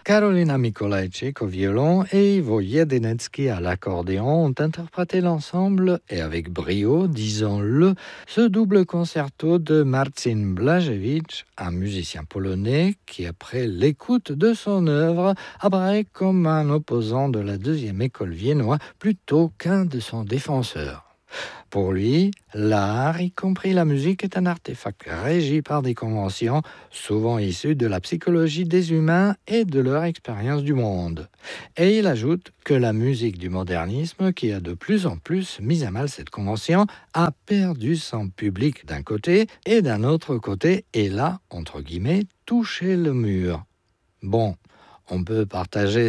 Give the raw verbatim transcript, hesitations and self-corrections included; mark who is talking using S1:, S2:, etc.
S1: Karolina Mikolajczyk au violon et Ivo Jedynecký à l'accordéon ont interprété l'ensemble, et avec brio, disons-le, ce double concerto de Marcin Blaszewicz, un musicien polonais qui, après l'écoute de son œuvre, apparaît comme un opposant de la deuxième école viennoise plutôt qu'un de son défenseur. Pour lui, l'art, y compris la musique, est un artefact régi par des conventions, souvent issues de la psychologie des humains et de leur expérience du monde. Et il ajoute que la musique du modernisme, qui a de plus en plus mis à mal cette convention, a perdu son public d'un côté et d'un autre côté, et là, entre guillemets, touché le mur. Bon, on peut partager